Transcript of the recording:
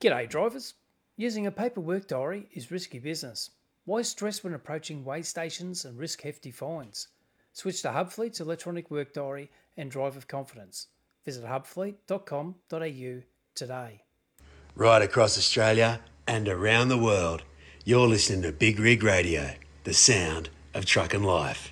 G'day drivers. Using a paper work diary is risky business. Why stress when approaching weigh stations and risk hefty fines? Switch to Hubfleet's electronic work diary and drive with confidence. Visit hubfleet.com.au today. Right across Australia and around the world, you're listening to Big Rig Radio, the sound of truck and life.